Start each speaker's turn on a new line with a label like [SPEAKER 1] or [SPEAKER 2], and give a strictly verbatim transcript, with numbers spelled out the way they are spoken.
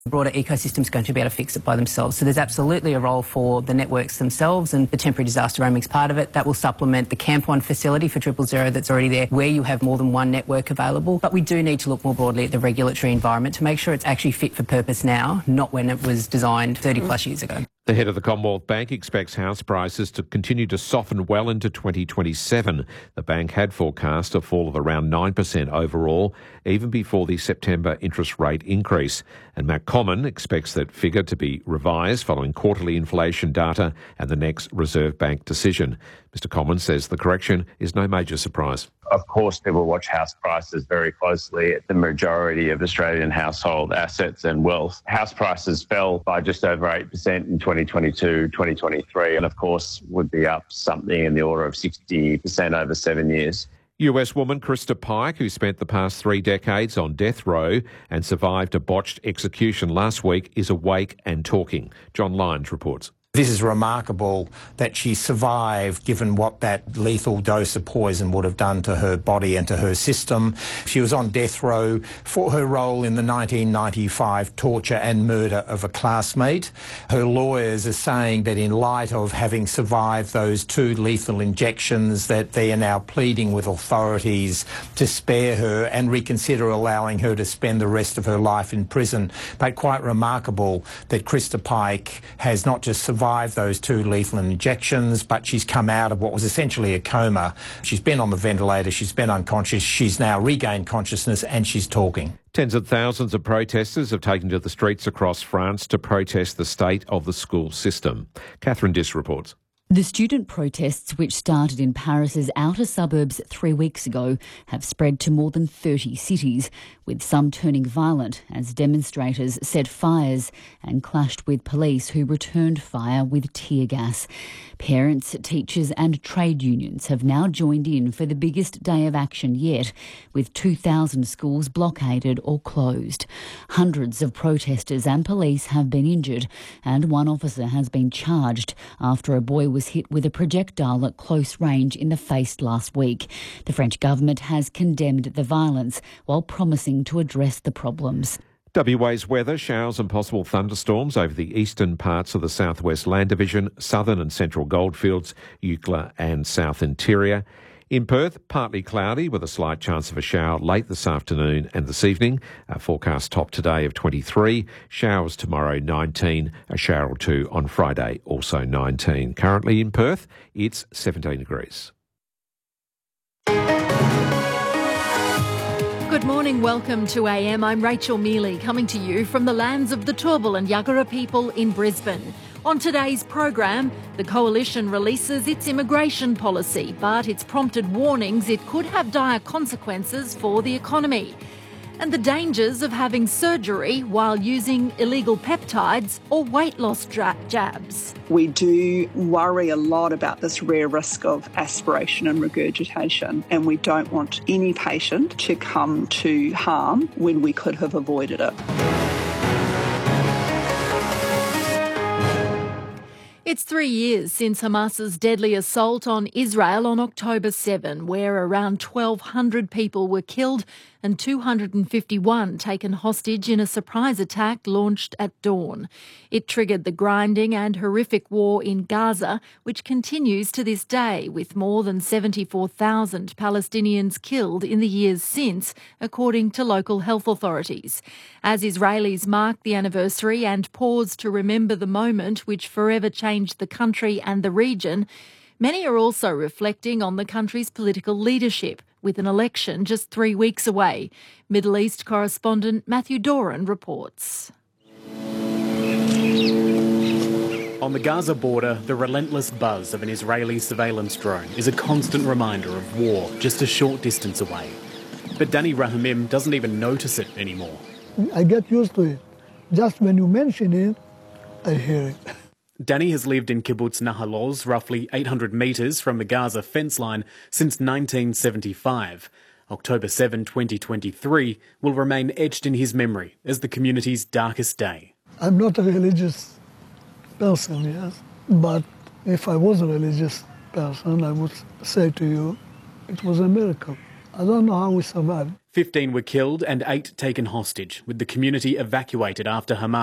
[SPEAKER 1] The broader ecosystem's going to be able to fix it by themselves. So there's absolutely a role for the networks themselves, and the temporary disaster roaming's part of it. That will supplement the Camp One facility for Triple Zero that's already there, where you have more than one network available. But we do need to look more broadly at the regulatory environment to make sure it's actually fit for purpose now, not when it was designed thirty plus years ago.
[SPEAKER 2] The head of the Commonwealth Bank expects house prices to continue to soften well into twenty twenty-seven. The bank had forecast a fall of around nine percent overall, even before the September interest rate increase. And Matt Comyn expects that figure to be revised following quarterly inflation data and the next Reserve Bank decision. Mister Comyn says the correction is no major surprise.
[SPEAKER 3] Of course, people watch house prices very closely. The majority of Australian household assets and wealth. House prices fell by just over eight percent in twenty twenty-two, twenty twenty-three, and of course would be up something in the order of sixty percent over seven years.
[SPEAKER 2] U S woman Krista Pike, who spent the past three decades on death row and survived a botched execution last week, is awake and talking. John Lyons reports.
[SPEAKER 4] This is remarkable that she survived, given what that lethal dose of poison would have done to her body and to her system. She was on death row for her role in the nineteen ninety-five torture and murder of a classmate. Her lawyers are saying that in light of having survived those two lethal injections, that they are now pleading with authorities to spare her and reconsider allowing her to spend the rest of her life in prison. But quite remarkable that Krista Pike has not just survived survived those two lethal injections, but she's come out of what was essentially a coma. She's been on the ventilator, she's been unconscious, she's now regained consciousness and she's talking.
[SPEAKER 2] Tens of thousands of protesters have taken to the streets across France to protest the state of the school system. Catherine Diss reports.
[SPEAKER 5] The student protests, which started in Paris's outer suburbs three weeks ago, have spread to more than thirty cities, with some turning violent as demonstrators set fires and clashed with police who returned fire with tear gas. Parents, teachers and trade unions have now joined in for the biggest day of action yet, with two thousand schools blockaded or closed. Hundreds of protesters and police have been injured, and one officer has been charged after a boy was hit with a projectile at close range in the face last week. The French government has condemned the violence while promising to address the problems.
[SPEAKER 2] W A's weather, showers and possible thunderstorms over the eastern parts of the Southwest Land Division, southern and central goldfields, Eucla and South Interior. In Perth, partly cloudy with a slight chance of a shower late this afternoon and this evening. A forecast top today of twenty-three. Showers tomorrow nineteen. A shower or two on Friday, also nineteen. Currently in Perth, it's seventeen degrees.
[SPEAKER 6] Good morning, welcome to A M. I'm Rachel Mealy, coming to you from the lands of the Turrbal and Yagara people in Brisbane. On today's program, the Coalition releases its immigration policy, but it's prompted warnings it could have dire consequences for the economy. And the dangers of having surgery while using illegal peptides or weight loss dra- jabs.
[SPEAKER 7] We do worry a lot about this rare risk of aspiration and regurgitation, and we don't want any patient to come to harm when we could have avoided it.
[SPEAKER 6] It's three years since Hamas's deadly assault on Israel on October seventh, where around twelve hundred people were killed and two hundred fifty-one taken hostage in a surprise attack launched at dawn. It triggered the grinding and horrific war in Gaza, which continues to this day, with more than seventy-four thousand Palestinians killed in the years since, according to local health authorities. As Israelis mark the anniversary and pause to remember the moment which forever changed the country and the region, many are also reflecting on the country's political leadership, with an election just three weeks away. Middle East correspondent Matthew Doran reports.
[SPEAKER 8] On the Gaza border, the relentless buzz of an Israeli surveillance drone is a constant reminder of war just a short distance away. But Danny Rahamim doesn't even notice it anymore.
[SPEAKER 9] I get used to it. Just when you mention it, I hear it.
[SPEAKER 8] Danny has lived in kibbutz Nahal Oz, roughly eight hundred metres from the Gaza fence line, since nineteen seventy-five. October seventh, twenty twenty-three will remain etched in his memory as the community's darkest day.
[SPEAKER 9] I'm not a religious person, yes, but if I was a religious person, I would say to you, it was a miracle. I don't know how we survived.
[SPEAKER 8] fifteen were killed and eight taken hostage, with the community evacuated after Hamas